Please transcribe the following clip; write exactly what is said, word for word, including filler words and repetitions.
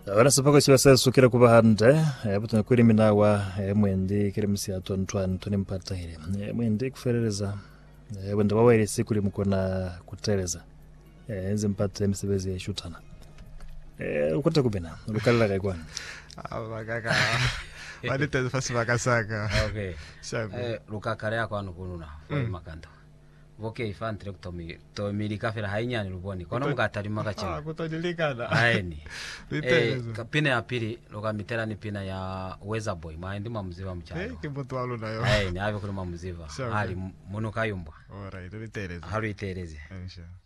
Ora sapako siwasa sukira kuba hande butuna kuri minawa mwendi kiri musiato ntwana tunimpata hire mwendi kuferereza wenda wawaire sikuri mukona kutereza enze mpata emisebezi yeshutana ukota kubena lukalla gaigwana abagaka badite fasi bakasaka okay eh lukakare yako anukununa foi makando voke ifantire kutomi to milika fera hainyani ruboni kono mukatari makachema ah kutojulikana aeni eh kapina ya pili lokamitera ni pina ya Weza Boy maindi mamuziva mchalo eh kiboto walo nayo aeni ave kuri mamuziva hali munuka yumbwa alright bitereze haru itereze inshallah.